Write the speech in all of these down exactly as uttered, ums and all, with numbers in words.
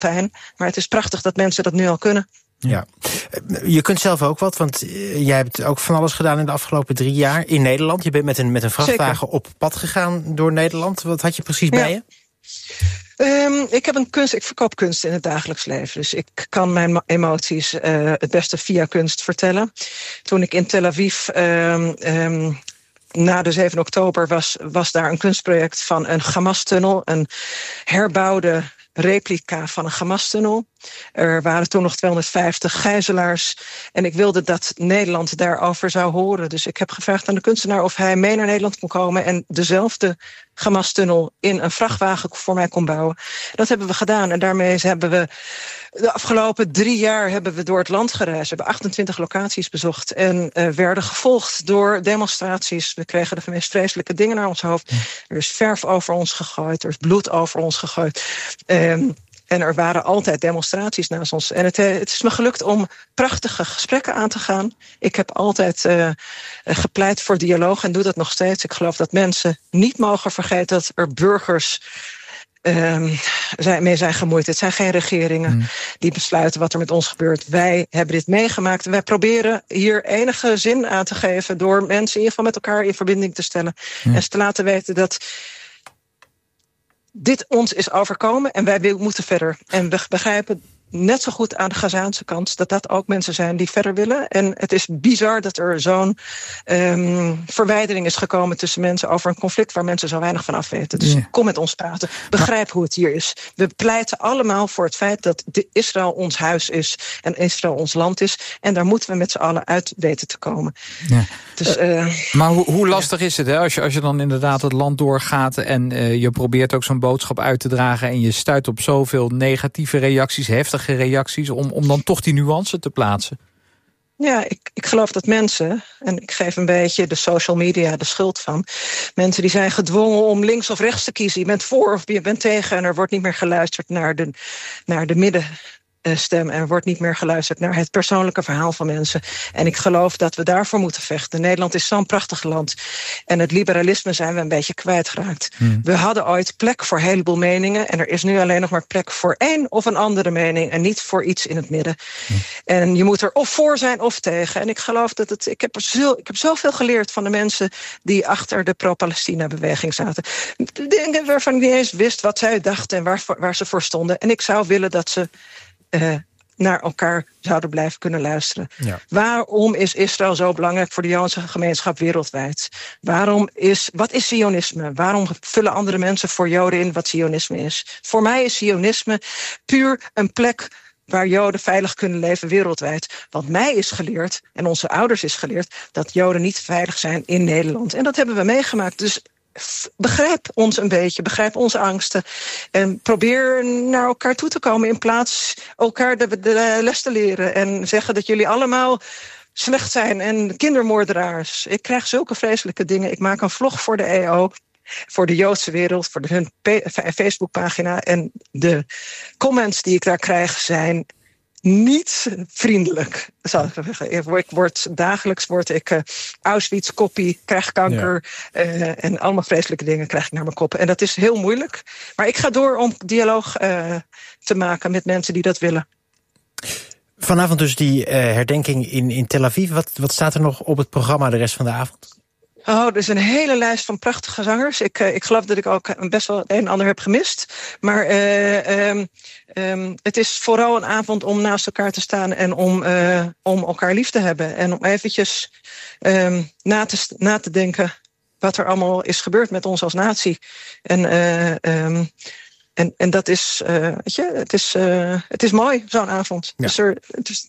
pijn. Maar het is prachtig dat mensen dat nu al kunnen. Ja, je kunt zelf ook wat, want jij hebt ook van alles gedaan in de afgelopen drie jaar in Nederland. Je bent met een, met een vrachtwagen Zeker. op pad gegaan door Nederland. Wat had je precies ja. bij je? Um, ik heb een kunst, ik verkoop kunst in het dagelijks leven. Dus ik kan mijn emoties uh, het beste via kunst vertellen. Toen ik in Tel Aviv um, um, na de zevende oktober was, was daar een kunstproject van een Hamas-tunnel, een herbouwde replica van een Hamas-tunnel. Er waren toen nog tweehonderdvijftig gijzelaars. En ik wilde dat Nederland daarover zou horen. Dus ik heb gevraagd aan de kunstenaar of hij mee naar Nederland kon komen en dezelfde Hamas-tunnel in een vrachtwagen voor mij kon bouwen. Dat hebben we gedaan. En daarmee hebben we de afgelopen drie jaar hebben we door het land gereisd. We hebben achtentwintig locaties bezocht en uh, werden gevolgd door demonstraties. We kregen de meest vreselijke dingen naar ons hoofd. Er is verf over ons gegooid, er is bloed over ons gegooid. Um, En er waren altijd demonstraties naast ons. En het, het is me gelukt om prachtige gesprekken aan te gaan. Ik heb altijd uh, gepleit voor dialoog en doe dat nog steeds. Ik geloof dat mensen niet mogen vergeten dat er burgers um, zijn, mee zijn gemoeid. Het zijn geen regeringen mm. die besluiten wat er met ons gebeurt. Wij hebben dit meegemaakt. En wij proberen hier enige zin aan te geven door mensen in ieder geval met elkaar in verbinding te stellen. Mm. En ze te laten weten dat dit ons is overkomen en wij moeten verder. En we begrijpen net zo goed aan de Gazaanse kant dat dat ook mensen zijn die verder willen. En het is bizar dat er zo'n um, verwijdering is gekomen tussen mensen over een conflict waar mensen zo weinig van af weten. Dus ja. kom met ons praten. Begrijp maar hoe het hier is. We pleiten allemaal voor het feit dat Israël ons huis is en Israël ons land is. En daar moeten we met z'n allen uit weten te komen. Ja. Dus, uh, maar hoe, hoe lastig ja. is het, hè? Als je, als je dan inderdaad het land doorgaat en uh, je probeert ook zo'n boodschap uit te dragen en je stuit op zoveel negatieve reacties, heftige reacties, om, om dan toch die nuance te plaatsen? Ja, ik, ik geloof dat mensen, en ik geef een beetje de social media de schuld van, mensen die zijn gedwongen om links of rechts te kiezen. Je bent voor of je bent tegen en er wordt niet meer geluisterd naar de, naar de midden. Stem en wordt niet meer geluisterd naar het persoonlijke verhaal van mensen. En ik geloof dat we daarvoor moeten vechten. Nederland is zo'n prachtig land. En het liberalisme zijn we een beetje kwijtgeraakt. Hmm. We hadden ooit plek voor een heleboel meningen. En er is nu alleen nog maar plek voor één of een andere mening. En niet voor iets in het midden. Hmm. En je moet er of voor zijn of tegen. En ik geloof dat het... Ik heb, er zo, ik heb zoveel geleerd van de mensen die achter de pro-Palestina-beweging zaten. Dingen waarvan ik niet eens wist wat zij dachten en waar, waar ze voor stonden. En ik zou willen dat ze Uh, naar elkaar zouden blijven kunnen luisteren. Ja. Waarom is Israël zo belangrijk voor de Joodse gemeenschap wereldwijd? Waarom is, wat is Zionisme? Waarom vullen andere mensen voor Joden in wat Zionisme is? Voor mij is Zionisme puur een plek waar Joden veilig kunnen leven wereldwijd. Want mij is geleerd, en onze ouders is geleerd, dat Joden niet veilig zijn in Nederland. En dat hebben we meegemaakt. Dus begrijp ons een beetje, begrijp onze angsten. En probeer naar elkaar toe te komen in plaats elkaar de, de les te leren. En zeggen dat jullie allemaal slecht zijn en kindermoordenaars. Ik krijg zulke vreselijke dingen. Ik maak een vlog voor de E O, voor de Joodse wereld, voor de, hun Facebookpagina. En de comments die ik daar krijg zijn niet vriendelijk, zal ik zeggen. Ik word, dagelijks word ik uh, Auschwitz-koppie, krijg kanker ja. uh, en allemaal vreselijke dingen krijg ik naar mijn kop. En dat is heel moeilijk. Maar ik ga door om dialoog uh, te maken met mensen die dat willen. Vanavond dus die uh, herdenking in, in Tel Aviv. Wat, wat staat er nog op het programma de rest van de avond? Oh, er is een hele lijst van prachtige zangers. Ik, uh, ik geloof dat ik ook best wel het een en ander heb gemist. Maar uh, um, um, het is vooral een avond om naast elkaar te staan en om, uh, om elkaar lief te hebben. En om eventjes um, na, te, na te denken wat er allemaal is gebeurd met ons als natie. En, uh, um, en, en dat is, uh, weet je, het is, uh, het is mooi, zo'n avond. Ja. Dus er, het is,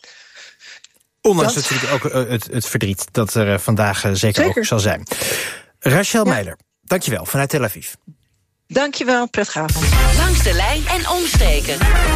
Ondanks dat... natuurlijk ook uh, het, het verdriet dat er uh, vandaag uh, zeker, zeker ook zal zijn. Rachel ja. Meiler, dankjewel vanuit Tel Aviv. Dankjewel, prettige avond. Langs de lijn en omstreken.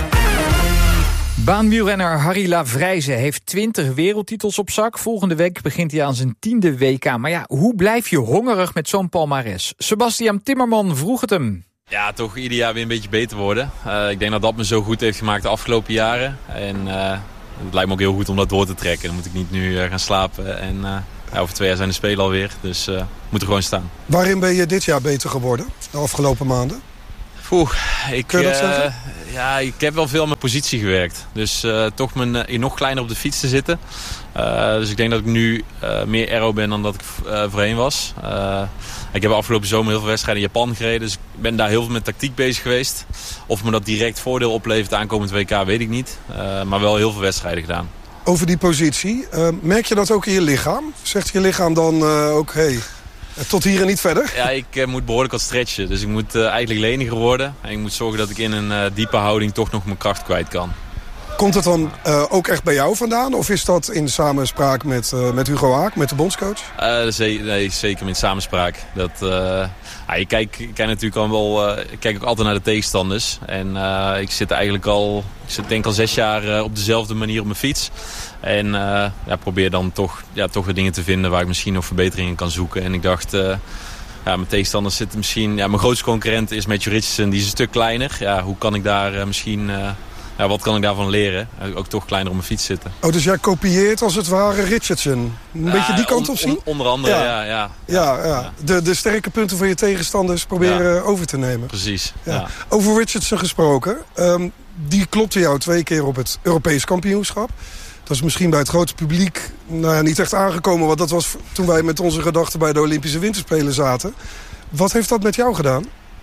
Baanwielrenner Harry Lavrijze heeft twintig wereldtitels op zak. Volgende week begint hij aan zijn tiende W K. Maar ja, hoe blijf je hongerig met zo'n palmares? Sebastian Timmerman vroeg het hem. Ja, toch ieder jaar weer een beetje beter worden. Uh, ik denk dat dat me zo goed heeft gemaakt de afgelopen jaren. En uh, het lijkt me ook heel goed om dat door te trekken. Dan moet ik niet nu uh, gaan slapen. En uh, ja, over twee jaar zijn de Spelen alweer. Dus uh, moet er gewoon staan. Waarin ben je dit jaar beter geworden, de afgelopen maanden? Oeh, ik, Kun je dat uh, zeggen? Ja, ik heb wel veel aan mijn positie gewerkt. Dus uh, toch mijn, uh, nog kleiner op de fiets te zitten. Uh, dus ik denk dat ik nu uh, meer aero ben dan dat ik uh, voorheen was. Uh, ik heb afgelopen zomer heel veel wedstrijden in Japan gereden. Dus ik ben daar heel veel met tactiek bezig geweest. Of me dat direct voordeel oplevert aankomend W K, weet ik niet. Uh, maar wel heel veel wedstrijden gedaan. Over die positie, uh, merk je dat ook in je lichaam? Zegt je lichaam dan uh, ook, hey, tot hier en niet verder? Ja, ik uh, moet behoorlijk wat stretchen. Dus ik moet uh, eigenlijk leniger worden. En ik moet zorgen dat ik in een uh, diepe houding toch nog mijn kracht kwijt kan. Komt het dan uh, ook echt bij jou vandaan? Of is dat in samenspraak met, uh, met Hugo Haak, met de bondscoach? Uh, ze- nee, zeker met samenspraak. Dat, uh, ja, ik, kijk, ik kijk natuurlijk al wel, uh, ik kijk ook altijd naar de tegenstanders. En uh, ik zit eigenlijk al, ik zit denk al zes jaar uh, op dezelfde manier op mijn fiets. En uh, ja, probeer dan toch, ja, toch de dingen te vinden waar ik misschien nog verbeteringen kan zoeken. En ik dacht, uh, ja, mijn tegenstanders zitten misschien... Ja, mijn grootste concurrent is Matthew Richardson, die is een stuk kleiner. Ja, hoe kan ik daar uh, misschien... Uh, Ja, wat kan ik daarvan leren? Ook toch kleiner op mijn fiets zitten. Oh, dus jij kopieert als het ware Richardson. Een ja, beetje die kant on, op zien? On, onder andere, ja. Ja, ja, ja, ja. ja. De, de sterke punten van je tegenstanders proberen ja. over te nemen. Precies, ja. Ja. Over Richardson gesproken. Um, die klopte jou twee keer op het Europees kampioenschap. Dat is misschien bij het grote publiek nou ja, niet echt aangekomen. Want dat was toen wij met onze gedachten bij de Olympische Winterspelen zaten. Wat heeft dat met jou gedaan?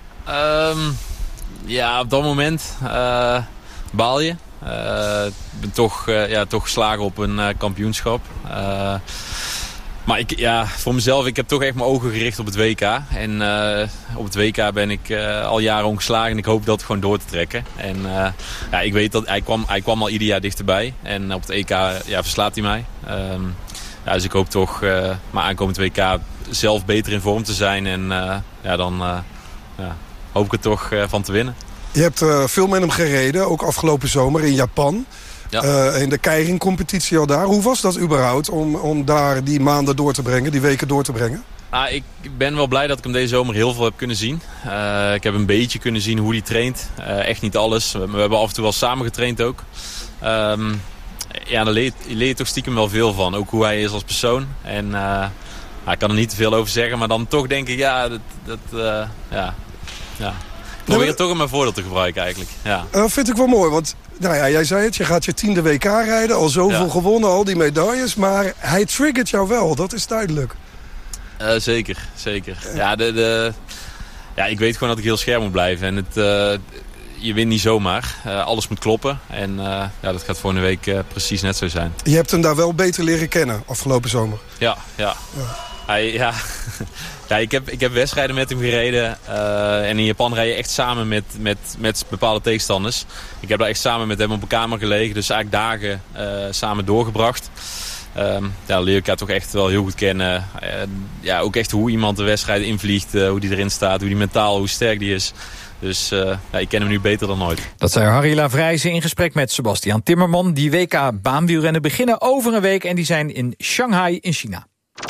Um, ja, op dat moment... Uh, baal je. Uh, ik ben toch, uh, ja, toch geslagen op een uh, kampioenschap. Uh, maar ik, ja, voor mezelf, ik heb toch echt mijn ogen gericht op het W K. En uh, op het W K ben ik uh, al jaren ongeslagen en ik hoop dat gewoon door te trekken. En uh, ja, ik weet dat hij kwam, hij kwam al ieder jaar dichterbij. En op het E K ja, verslaat hij mij. Um, ja, dus ik hoop toch uh, maar aankomend W K zelf beter in vorm te zijn. En uh, ja, dan uh, ja, hoop ik er toch uh, van te winnen. Je hebt uh, veel met hem gereden, ook afgelopen zomer in Japan. Ja. Uh, in de Keirin-competitie al daar. Hoe was dat überhaupt om, om daar die maanden door te brengen, die weken door te brengen? Ah, ik ben wel blij dat ik hem deze zomer heel veel heb kunnen zien. Uh, ik heb een beetje kunnen zien hoe hij traint. Uh, echt niet alles. We, we hebben af en toe wel samen getraind ook. Um, ja, daar leer, leer je toch stiekem wel veel van. Ook hoe hij is als persoon. En uh, nou, ik kan er niet te veel over zeggen. Maar dan toch denk ik, ja, dat... dat uh, ja, ja. Ik probeer het toch in mijn voordeel te gebruiken eigenlijk. Ja. Dat uh, vind ik wel mooi, want nou ja, jij zei het, je gaat je tiende W K rijden. Al zoveel ja. gewonnen, al die medailles. Maar hij triggert jou wel, dat is duidelijk. Uh, zeker, zeker. Uh. Ja, de, de, ja, ik weet gewoon dat ik heel scherp moet blijven. En het, uh, je wint niet zomaar. Uh, alles moet kloppen. En uh, ja, dat gaat volgende week uh, precies net zo zijn. Je hebt hem daar wel beter leren kennen afgelopen zomer. Ja, ja. ja. Hij, ja. Ja, ik heb, ik heb wedstrijden met hem gereden. Uh, en in Japan rij je echt samen met, met, met bepaalde tegenstanders. Ik heb daar echt samen met hem op een kamer gelegen. Dus eigenlijk dagen uh, samen doorgebracht. Um, ja, leer ik haar toch echt wel heel goed kennen. Uh, ja, ook echt hoe iemand de wedstrijd invliegt. Uh, hoe die erin staat. Hoe die mentaal, hoe sterk die is. Dus uh, ja, ik ken hem nu beter dan ooit. Dat zei Harry Lavrijzen in gesprek met Sebastian Timmerman. Die W K baanwielrennen beginnen over een week. En die zijn in Shanghai in China.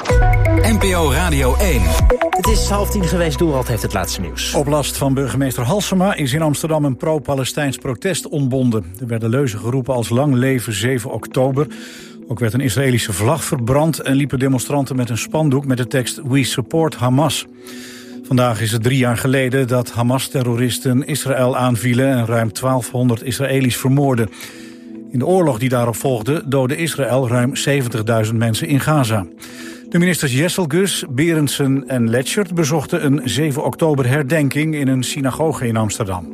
N P O Radio één. Het is half tien geweest, Doerald heeft het laatste nieuws. Op last van burgemeester Halsema is in Amsterdam een pro-Palestijns protest ontbonden. Er werden leuzen geroepen als lang leven zeven oktober. Ook werd een Israëlische vlag verbrand en liepen demonstranten met een spandoek met de tekst We support Hamas. Vandaag is het drie jaar geleden dat Hamas-terroristen Israël aanvielen en ruim twaalfhonderd Israëli's vermoorden. In de oorlog die daarop volgde doodde Israël ruim zeventigduizend mensen in Gaza. De ministers Jesselgus, Berendsen en Letschert bezochten een zeven oktober herdenking in een synagoge in Amsterdam.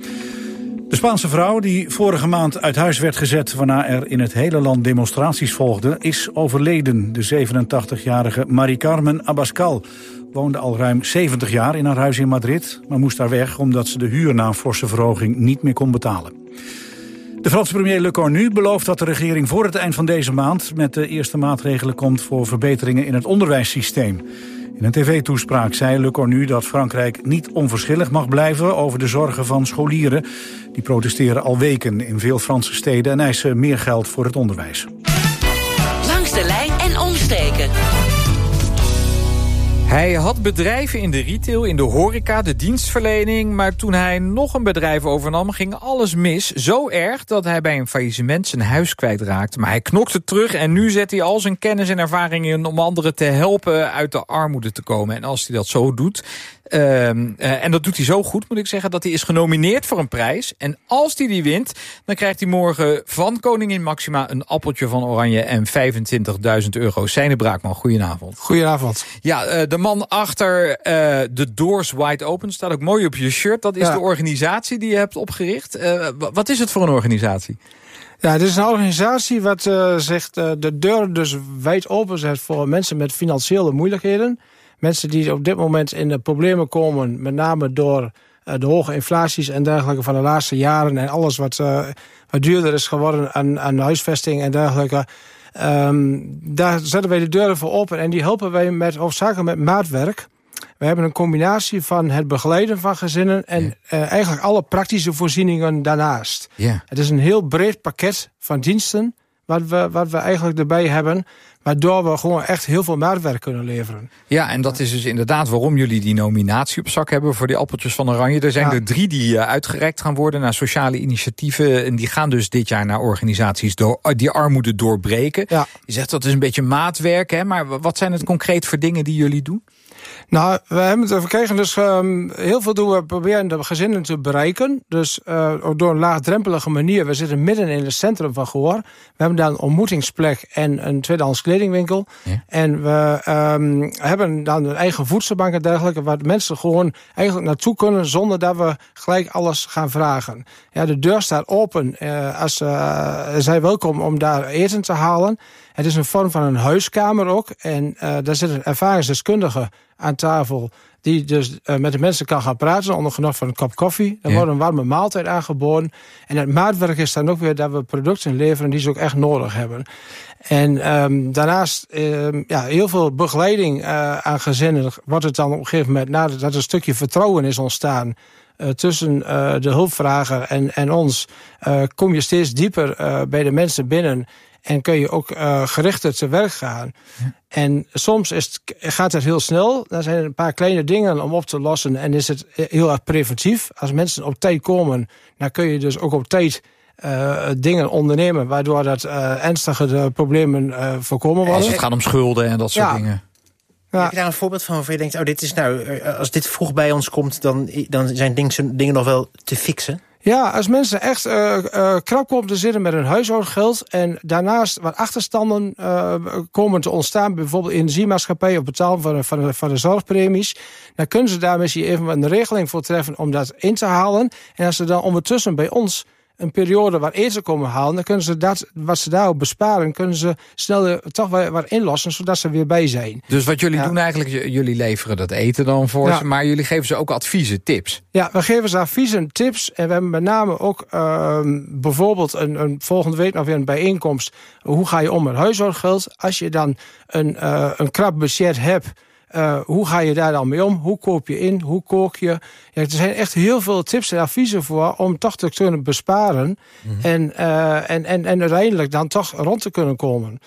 De Spaanse vrouw die vorige maand uit huis werd gezet waarna er in het hele land demonstraties volgden, is overleden. De zevenentachtigjarige Mari Carmen Abascal woonde al ruim zeventig jaar in haar huis in Madrid, maar moest daar weg omdat ze de huur na een forse verhoging niet meer kon betalen. De Franse premier Le Cornu belooft dat de regering voor het eind van deze maand met de eerste maatregelen komt voor verbeteringen in het onderwijssysteem. In een tv-toespraak zei Le Cornu dat Frankrijk niet onverschillig mag blijven over de zorgen van scholieren. Die protesteren al weken in veel Franse steden en eisen meer geld voor het onderwijs. Langs de lijn en omstreken. Hij had bedrijven in de retail, in de horeca, de dienstverlening. Maar toen hij nog een bedrijf overnam, ging alles mis. Zo erg dat hij bij een faillissement zijn huis kwijtraakte. Maar hij knokte terug en nu zet hij al zijn kennis en ervaring in om anderen te helpen uit de armoede te komen. En als hij dat zo doet, uh, uh, en dat doet hij zo goed, moet ik zeggen, dat hij is genomineerd voor een prijs. En als hij die wint, dan krijgt hij morgen van koningin Maxima een appeltje van oranje en vijfentwintigduizend euro. Seine Braakman, goedenavond. Goedenavond. Ja, uh, de man achter uh, The Doors Wide Open staat ook mooi op je shirt. Dat is ja. de organisatie die je hebt opgericht. Uh, wat is het voor een organisatie? Ja, het is een organisatie wat uh, zegt uh, de deuren dus wijd open zet voor mensen met financiële moeilijkheden. Mensen die op dit moment in de problemen komen, met name door uh, de hoge inflaties en dergelijke van de laatste jaren en alles wat, uh, wat duurder is geworden aan, aan huisvesting en dergelijke. Um, daar zetten wij de deuren voor open en die helpen wij met hoofdzakelijk met maatwerk. We hebben een combinatie van het begeleiden van gezinnen en ja. uh, eigenlijk alle praktische voorzieningen daarnaast. Ja. Het is een heel breed pakket van diensten wat we, wat we eigenlijk erbij hebben, waardoor we gewoon echt heel veel maatwerk kunnen leveren. Ja, en dat is dus inderdaad waarom jullie die nominatie op zak hebben voor die appeltjes van oranje. Er zijn ja. er drie die uh, uitgereikt gaan worden naar sociale initiatieven. En die gaan dus dit jaar naar organisaties door, die armoede doorbreken. Ja. Je zegt dat is een beetje maatwerk, hè? Maar wat zijn het concreet voor dingen die jullie doen? Nou, we hebben het, we kregen dus um, heel veel doen we proberen de gezinnen te bereiken. Dus uh, door een laagdrempelige manier. We zitten midden in het centrum van Goor. We hebben daar een ontmoetingsplek en een tweedehands kledingwinkel. Ja. En we um, hebben dan een eigen voedselbank en dergelijke, waar mensen gewoon eigenlijk naartoe kunnen zonder dat we gelijk alles gaan vragen. Ja, de deur staat open. Uh, als uh, zij welkom om daar eten te halen. Het is een vorm van een huiskamer ook. En uh, daar zit een ervaringsdeskundige aan tafel die dus uh, met de mensen kan gaan praten onder genot van een kop koffie. Er ja. wordt een warme maaltijd aangeboden. En het maatwerk is dan ook weer dat we producten leveren die ze ook echt nodig hebben. En um, daarnaast um, ja, heel veel begeleiding uh, aan gezinnen wordt het dan op een gegeven moment, nadat er een stukje vertrouwen is ontstaan Uh, tussen uh, de hulpvrager en, en ons, uh, kom je steeds dieper uh, bij de mensen binnen en kun je ook uh, gerichter te werk gaan. Ja. En soms is het, gaat het heel snel. Dan zijn er een paar kleine dingen om op te lossen en is het heel erg preventief. Als mensen op tijd komen, dan kun je dus ook op tijd Uh, dingen ondernemen waardoor dat uh, ernstige de problemen uh, voorkomen worden. Als het gaat om schulden en dat soort ja. dingen. Ja. Heb je daar een voorbeeld van waarvan je denkt, oh, dit is nou, als dit vroeg bij ons komt, dan, dan zijn dingen, dingen nog wel te fixen? Ja, als mensen echt uh, uh, krap komen te zitten met hun huishoudgeld en daarnaast wat achterstanden uh, komen te ontstaan, bijvoorbeeld energiemaatschappij of betalen van de, van, de, van de zorgpremies, dan kunnen ze daar misschien even een regeling voor treffen om dat in te halen. En als ze dan ondertussen bij ons een periode waar eten komen halen, dan kunnen ze dat wat ze daarop besparen, kunnen ze snel toch wel wat inlossen, zodat ze weer bij zijn. Dus wat jullie ja. doen eigenlijk, jullie leveren dat eten dan voor ja. ze, maar jullie geven ze ook adviezen, tips? Ja, we geven ze adviezen, tips en we hebben met name ook uh, bijvoorbeeld een, een volgende week nog weer een bijeenkomst. Hoe ga je om met huishoudgeld? Als je dan een, uh, een krap budget hebt, Uh, hoe ga je daar dan mee om? Hoe koop je in? Hoe kook je? Ja, er zijn echt heel veel tips en adviezen voor om toch te kunnen besparen. Mm-hmm. En, uh, en, en, en uiteindelijk dan toch rond te kunnen komen.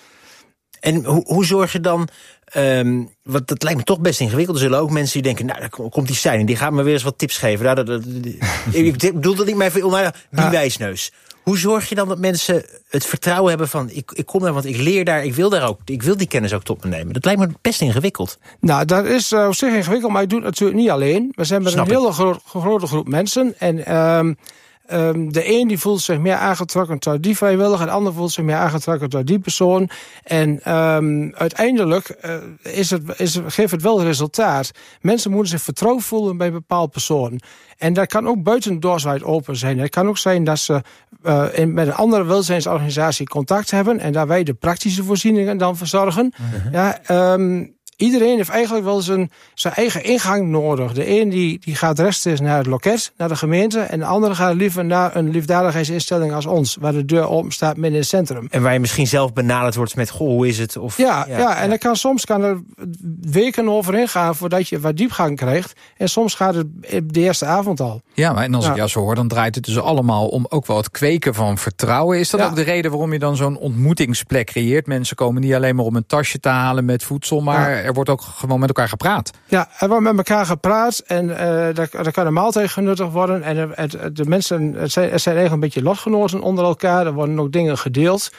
En hoe, hoe zorg je dan, um, want dat lijkt me toch best ingewikkeld. Er zullen ook mensen die denken, nou, daar komt die Seine, die gaat me weer eens wat tips geven. Nou, dat, dat, dat, ik bedoel dat niet meer veel, maar die ja. wijsneus. Hoe zorg je dan dat mensen het vertrouwen hebben van, ik, ik kom daar, want ik leer daar, ik wil daar ook, ik wil die kennis ook tot me nemen. Dat lijkt me best ingewikkeld. Nou, dat is uh, op zich ingewikkeld, maar ik doe het natuurlijk niet alleen. We zijn met Snap een hele gro- grote groep mensen en um, um, de een die voelt zich meer aangetrokken tot die vrijwilliger, de ander voelt zich meer aangetrokken tot die persoon. En um, uiteindelijk uh, is het, is het, geeft het wel resultaat. Mensen moeten zich vertrouwd voelen bij een bepaald persoon. En dat kan ook buiten Doors Wide Open zijn. Het kan ook zijn dat ze uh, in, met een andere welzijnsorganisatie contact hebben en daar wij de praktische voorzieningen dan verzorgen. Uh-huh. Ja, um, iedereen heeft eigenlijk wel zijn, zijn eigen ingang nodig. De een die, die gaat rechtstreeks naar het loket, naar de gemeente, en de andere gaat liever naar een liefdadigheidsinstelling als ons, waar de deur open staat midden in het centrum. En waar je misschien zelf benaderd wordt met, goh, hoe is het? Of, ja, ja, ja, en er kan, soms kan er weken overheen gaan voordat je wat diepgang krijgt. En soms gaat het de eerste avond al. Ja, maar en als ja. ik jou zo hoor, dan draait het dus allemaal om ook wel het kweken van vertrouwen. Is dat ja. ook de reden waarom je dan zo'n ontmoetingsplek creëert? Mensen komen niet alleen maar om een tasje te halen met voedsel, maar ja. er wordt ook gewoon met elkaar gepraat. Ja, er wordt met elkaar gepraat en uh, er, er kan een maaltijd genuttigd worden. En het, het, de mensen, het zijn, het zijn eigenlijk een beetje lotgenoten onder elkaar. Er worden ook dingen gedeeld.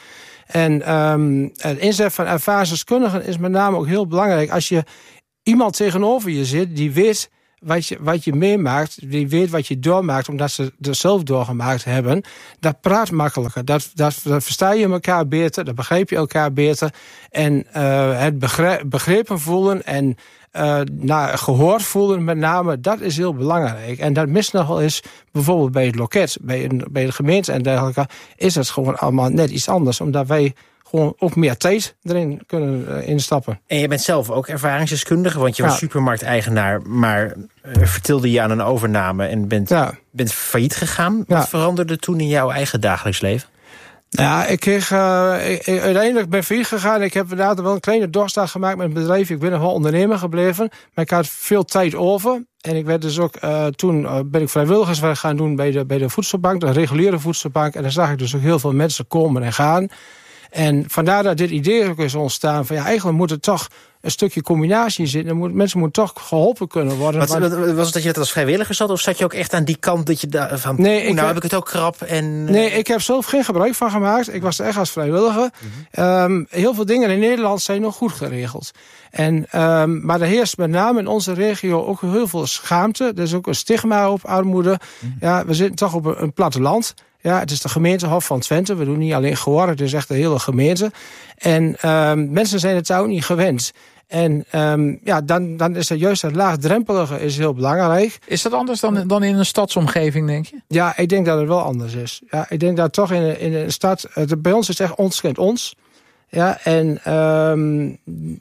En um, het inzet van ervaringsdeskundigen is met name ook heel belangrijk. Als je iemand tegenover je zit die weet wat je, wat je meemaakt, die weet wat je doormaakt, omdat ze er zelf doorgemaakt hebben, dat praat makkelijker. Dat, dat, dat versta je elkaar beter, dat begrijp je elkaar beter. En uh, het begre- begrepen voelen en uh, nou, gehoord voelen met name, dat is heel belangrijk. En dat mist nog wel eens, bijvoorbeeld bij het loket, bij, een, bij de gemeente en dergelijke, is het gewoon allemaal net iets anders, omdat wij gewoon ook meer tijd erin kunnen uh, instappen. En je bent zelf ook ervaringsdeskundige, want je was ja. supermarkteigenaar, maar uh, vertilde je aan een overname en bent, ja. bent failliet gegaan. Ja. Wat veranderde toen in jouw eigen dagelijks leven? Ja, ik kreeg uh, ik, ik, uiteindelijk ben failliet gegaan. Ik heb inderdaad wel een kleine doorstart gemaakt met het bedrijf. Ik ben nog wel ondernemer gebleven, maar ik had veel tijd over. En ik werd dus ook, uh, toen uh, ben ik vrijwilligerswerk gaan doen bij de, bij de voedselbank, de reguliere voedselbank. En daar zag ik dus ook heel veel mensen komen en gaan. En vandaar dat dit idee ook is ontstaan van ja, eigenlijk moet er toch een stukje combinatie zitten. Moet, mensen moeten toch geholpen kunnen worden. Wat, want, was het dat je het als vrijwilliger zat? Of zat je ook echt aan die kant dat je daar van, nee, ik nou heb, heb ik het ook krap en... Nee, ik heb zelf geen gebruik van gemaakt. Ik was er echt als vrijwilliger. Mm-hmm. Um, heel veel dingen in Nederland zijn nog goed geregeld. En, um, maar er heerst met name in onze regio ook heel veel schaamte. Er is ook een stigma op armoede. Mm-hmm. Ja, we zitten toch op een, een platteland. Ja, het is de gemeentehof van Twente. We doen niet alleen Goor, het is echt de hele gemeente. En um, mensen zijn het ook niet gewend. En um, ja, dan, dan is er juist het laagdrempelige is heel belangrijk. Is dat anders dan, dan in een stadsomgeving, denk je? Ja, ik denk dat het wel anders is. Ja, ik denk dat toch in, in een stad... Het, bij ons is het echt ons kent ons. Ja, en... Um,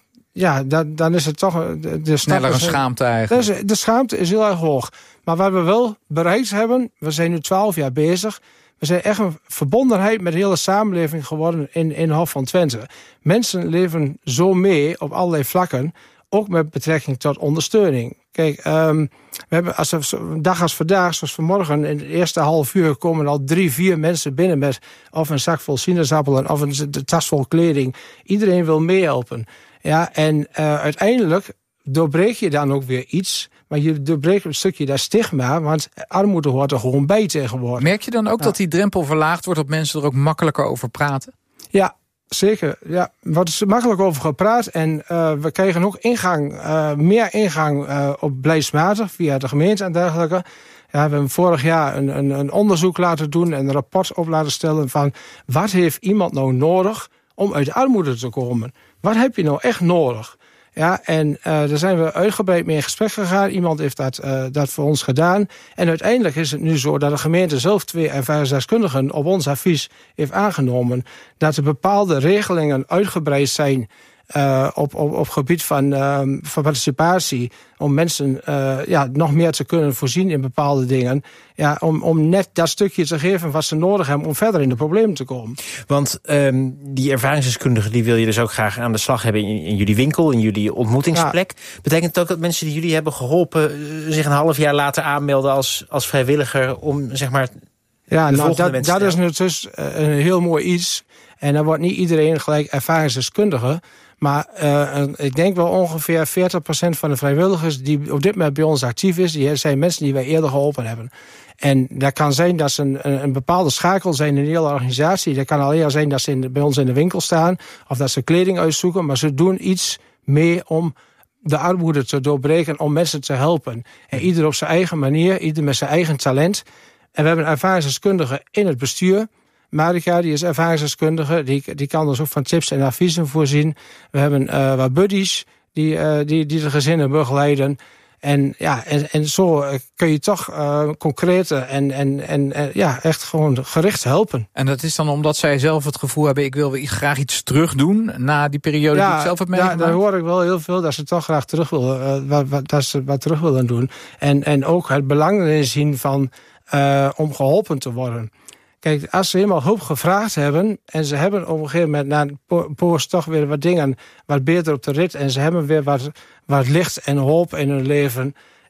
ja, dan, dan is het toch... De, de Sneller een schaamte eigenlijk. De, de schaamte is heel erg hoog. Maar wat we wel bereikt hebben... We zijn nu twaalf jaar bezig... We zijn echt een verbondenheid met de hele samenleving geworden in, in Hof van Twente. Mensen leven zo mee op allerlei vlakken, ook met betrekking tot ondersteuning. Kijk, um, we hebben als we, een dag als vandaag, zoals vanmorgen, in het eerste half uur komen al drie, vier mensen binnen met of een zak vol sinaasappelen of een tas vol kleding. Iedereen wil meehelpen. Ja, en uh, uiteindelijk doorbreek je dan ook weer iets. Maar je doorbreekt een stukje dat stigma, want armoede hoort er gewoon bij tegenwoordig. Merk je dan ook ja. dat die drempel verlaagd wordt, dat mensen er ook makkelijker over praten? Ja, zeker. Ja, er wordt makkelijk over gepraat. En uh, we krijgen ook ingang, uh, meer ingang uh, op beleidsmatig via de gemeente en dergelijke. Ja, we hebben vorig jaar een, een, een onderzoek laten doen en een rapport op laten stellen van wat heeft iemand nou nodig om uit armoede te komen? Wat heb je nou echt nodig? Ja, en uh, daar zijn we uitgebreid mee in gesprek gegaan. Iemand heeft dat, uh, dat voor ons gedaan. En uiteindelijk is het nu zo dat de gemeente zelf twee ervaringsdeskundigen op ons advies heeft aangenomen dat er bepaalde regelingen uitgebreid zijn uh, op, op, op gebied van, uh, van participatie, om mensen uh, ja, nog meer te kunnen voorzien in bepaalde dingen. Ja, om, om net dat stukje te geven wat ze nodig hebben om verder in de problemen te komen. Want um, die ervaringsdeskundigen die wil je dus ook graag aan de slag hebben in, in jullie winkel, in jullie ontmoetingsplek. Ja. Betekent het ook dat mensen die jullie hebben geholpen zich een half jaar later aanmelden als, als vrijwilliger om zeg maar ja, nou, dat, dat is nu dus een heel mooi iets. En dan wordt niet iedereen gelijk ervaringsdeskundige. Maar uh, ik denk wel ongeveer veertig procent van de vrijwilligers die op dit moment bij ons actief is, die zijn mensen die wij eerder geholpen hebben. En dat kan zijn dat ze een, een bepaalde schakel zijn in de hele organisatie. Dat kan alleen zijn dat ze in de, bij ons in de winkel staan of dat ze kleding uitzoeken. Maar ze doen iets mee om de armoede te doorbreken, om mensen te helpen. En ieder op zijn eigen manier, ieder met zijn eigen talent. En we hebben een ervaringsdeskundige in het bestuur. Marika, die is ervaringsdeskundige, die, die kan ons ook van tips en adviezen voorzien. We hebben uh, wat buddies die, uh, die, die de gezinnen begeleiden. En, ja, en, en zo kun je toch uh, concrete en, en, en, en ja, echt gewoon gericht helpen. En dat is dan omdat zij zelf het gevoel hebben, ik wil graag iets terug doen na die periode ja, die ik zelf heb meegemaakt? Ja, daar hoor ik wel heel veel dat ze toch graag terug willen, uh, wat, wat, dat ze wat terug willen doen. En, en ook het belang erin zien van uh, om geholpen te worden. Kijk, als ze helemaal hulp gevraagd hebben en ze hebben op een gegeven moment na een poos toch weer wat dingen wat beter op de rit en ze hebben weer wat, wat licht en hoop in hun leven,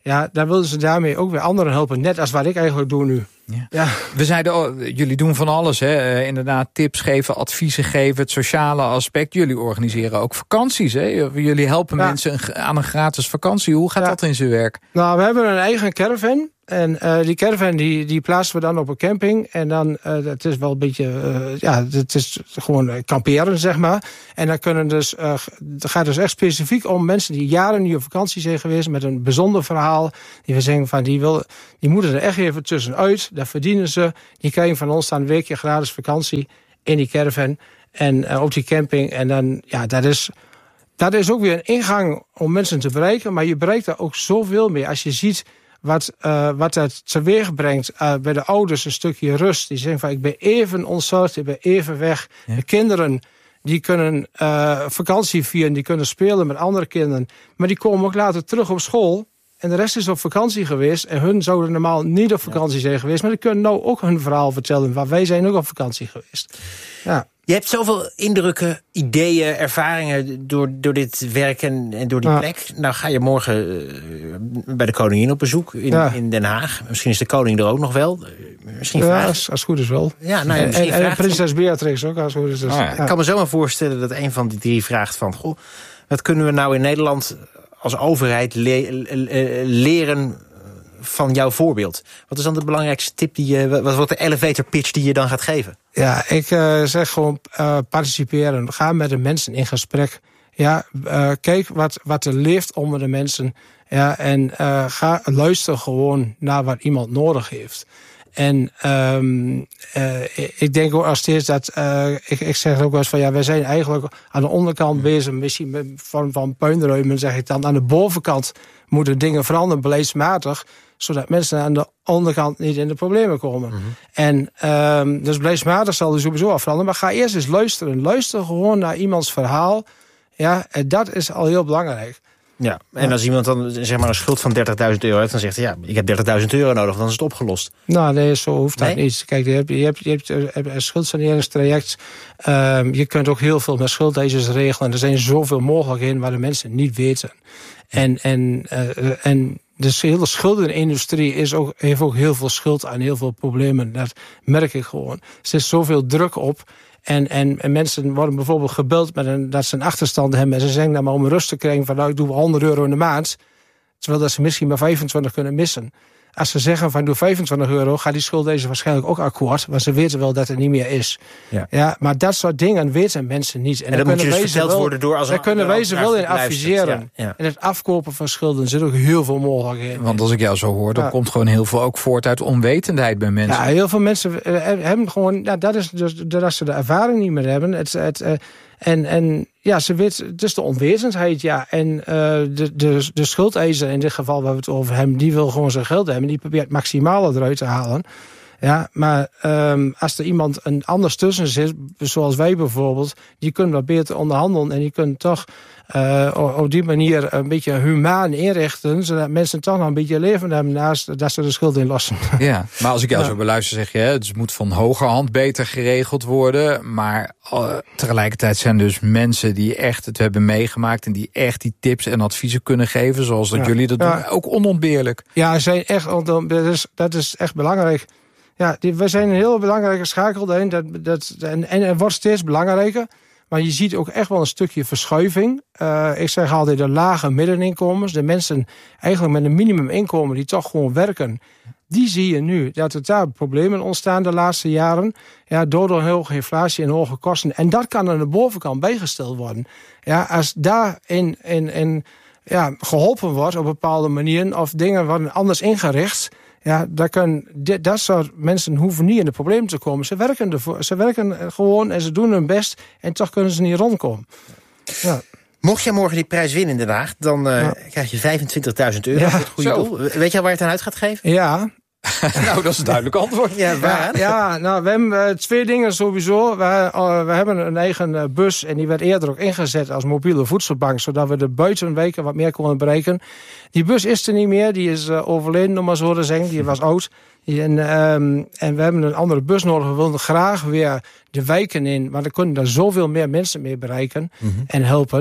Ja, dan willen ze daarmee ook weer anderen helpen. Net als wat ik eigenlijk doe nu. Ja. Ja. We zeiden, oh, jullie doen van alles. Hè? Uh, inderdaad, tips geven, adviezen geven, het sociale aspect. Jullie organiseren ook vakanties. Hè? Jullie helpen ja. mensen een, aan een gratis vakantie. Hoe gaat ja. dat in zijn werk? Nou, we hebben een eigen caravan. En uh, die caravan die, die plaatsen we dan op een camping. En dan, uh, het is wel een beetje, uh, ja, het is gewoon kamperen, zeg maar. En dan kunnen dus, uh, het gaat dus echt specifiek om mensen die jaren niet op vakantie zijn geweest. Met een bijzonder verhaal. Die we zeggen van, die, wil, die moeten er echt even tussenuit. Dat verdienen ze. Die krijgen van ons dan een weekje gratis vakantie in die caravan. En uh, op die camping. En dan, ja, dat is... Dat is ook weer een ingang om mensen te bereiken. Maar je bereikt daar ook zoveel mee. Als je ziet wat, uh, wat dat teweeg brengt uh, bij de ouders, een stukje rust. Die zeggen van, ik ben even ontzorgd, ik ben even weg. Ja. De kinderen, die kunnen uh, vakantie vieren, die kunnen spelen met andere kinderen. Maar die komen ook later terug op school. En de rest is op vakantie geweest. En hun zouden normaal niet op vakantie zijn geweest. Maar die kunnen nou ook hun verhaal vertellen. Want wij zijn ook op vakantie geweest. Ja. Je hebt zoveel indrukken, ideeën, ervaringen door, door dit werk en, en door die ja. plek. Nou ga je morgen uh, bij de koningin op bezoek in, ja. in Den Haag. Misschien is de koning er ook nog wel. Uh, misschien ja, als, als het goed is wel. Ja, nou ja, en en, en prinses Beatrix ook, als het goed is. Dus, ah, ja. ja. Ik kan me zomaar voorstellen dat een van die drie vraagt van, goh, wat kunnen we nou in Nederland als overheid le- le- leren van jouw voorbeeld? Wat is dan de belangrijkste tip, die je, wat wordt de elevator pitch die je dan gaat geven? Ja, ik uh, zeg gewoon uh, participeren. Ga met de mensen in gesprek. Ja, uh, kijk wat, wat er leeft onder de mensen. Ja, en uh, ga luisteren gewoon naar wat iemand nodig heeft. En um, uh, ik denk ook als steeds dat, uh, ik, ik zeg ook wel eens van, ja, wij zijn eigenlijk aan de onderkant bezig, misschien met vorm van puinruimen, zeg ik dan. Aan de bovenkant moeten dingen veranderen, beleidsmatig, zodat mensen aan de onderkant niet in de problemen komen. Mm-hmm. En um, dus beleidsmatig zal er sowieso al veranderen, maar ga eerst eens luisteren. Luister gewoon naar iemands verhaal. Ja, en dat is al heel belangrijk. Ja, en ja. als iemand dan zeg maar een schuld van dertigduizend euro heeft, dan zegt hij, ja, ik heb dertigduizend euro nodig, dan is het opgelost. Nou, nee, zo hoeft dat nee? niet. Kijk, je hebt, je hebt, je hebt een schuldsaneringstraject. Um, je kunt ook heel veel met schuldeisers regelen. Er zijn zoveel mogelijkheden waar de mensen niet weten. En, en, uh, en de hele schuldenindustrie is ook, heeft ook heel veel schuld aan heel veel problemen. Dat merk ik gewoon. Er zit zoveel druk op. En, en, en mensen worden bijvoorbeeld gebeld met een, dat ze een achterstand hebben. En ze zeggen dan maar om rust te krijgen van, nou, ik doe honderd euro in de maand. Terwijl dat ze misschien maar vijfentwintig kunnen missen. Als ze zeggen van, doe vijfentwintig euro, gaat die schuldeisers waarschijnlijk ook akkoord. Want ze weten wel dat het niet meer is. Ja. Ja, maar dat soort dingen weten mensen niet. En, en dat moet je dus verteld wel, worden door als een... Daar kunnen wij ze wel in adviseren. Ja, ja. En het afkopen van schulden zit ook heel veel mogelijkheden. Want als ik jou zo hoor, dan ja. komt gewoon heel veel ook voort uit onwetendheid bij mensen. Ja, heel veel mensen hebben gewoon... Ja, dat is dus dat ze de ervaring niet meer hebben. Het, het, uh, en, en ja, ze weet, het is de onwetendheid, ja. En uh, de, de, de schuldeiser, in dit geval waar we het over hebben, die wil gewoon zijn geld hebben. Die probeert het maximale eruit te halen. Ja, maar um, als er iemand een anders tussen zit, zoals wij bijvoorbeeld, die kunnen wat beter onderhandelen en die kunnen toch uh, op die manier een beetje humaan inrichten, zodat mensen toch nog een beetje leven hebben naast dat ze de schuld inlossen. Ja, maar als ik jou ja. zo beluister, zeg je, het moet van hogerhand beter geregeld worden, maar uh, tegelijkertijd zijn dus mensen die echt het hebben meegemaakt en die echt die tips en adviezen kunnen geven, zoals dat ja. jullie dat ja. doen, ook onontbeerlijk. Ja, zijn echt, dat is, dat is echt belangrijk. Ja, die, we zijn een heel belangrijke schakel daarin. Dat, dat, en, en het wordt steeds belangrijker. Maar je ziet ook echt wel een stukje verschuiving. Uh, ik zeg altijd de lage middeninkomens. De mensen eigenlijk met een minimuminkomen die toch gewoon werken. Die zie je nu. Dat er daar problemen ontstaan de laatste jaren. Ja, door de hoge inflatie en hoge kosten. En dat kan aan de bovenkant bijgesteld worden. Ja, als daarin in, in, ja, geholpen wordt op bepaalde manieren. Of dingen worden anders ingericht. Ja, daar kunnen, dat soort mensen hoeven niet in de problemen te komen. Ze werken, ervoor, ze werken gewoon en ze doen hun best. En toch kunnen ze niet rondkomen. Ja. Mocht jij morgen die prijs winnen in Den Haag, dan uh, ja. krijg je vijfentwintigduizend euro. Ja, voor het goede zo. doel. Weet je al waar je het aan uit gaat geven? Ja. Nou, dat is een duidelijk antwoord. Ja, waar? Ja, nou, we hebben uh, twee dingen sowieso. We, uh, we hebben een eigen uh, bus en die werd eerder ook ingezet als mobiele voedselbank, zodat we de buitenweken wat meer konden bereiken. Die bus is er niet meer, die is uh, overleden, om maar zo te zeggen. Die was oud. En, um, en we hebben een andere bus nodig. We wilden graag weer de wijken in, want dan kunnen daar zoveel meer mensen mee bereiken mm-hmm. en helpen.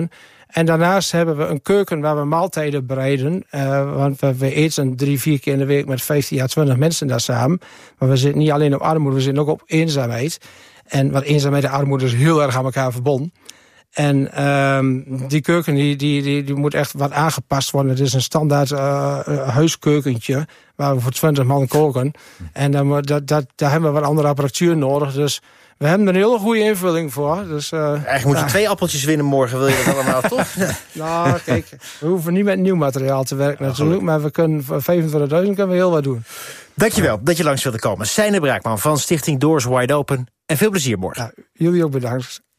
En daarnaast hebben we een keuken waar we maaltijden bereiden. Uh, want we, we eten drie, vier keer in de week met vijftien à twintig mensen daar samen. Maar we zitten niet alleen op armoede, we zitten ook op eenzaamheid. En wat eenzaamheid en armoede is heel erg aan elkaar verbonden. En um, die keuken die, die, die, die moet echt wat aangepast worden. Het is een standaard uh, huiskeukentje waar we voor twintig man koken. En dan, dat, dat, daar hebben we wat andere apparatuur nodig. Dus we hebben er een hele goede invulling voor. Dus, uh, Eigenlijk moet je ja. twee appeltjes winnen morgen, wil je dat allemaal, toch? Nou, kijk, we hoeven niet met nieuw materiaal te werken natuurlijk. Maar we kunnen voor vijfentwintigduizend kunnen we heel wat doen. Dankjewel ja. dat je langs wilde komen. Seine Braakman van Stichting Doors Wide Open. En veel plezier morgen. Ja, jullie ook bedankt.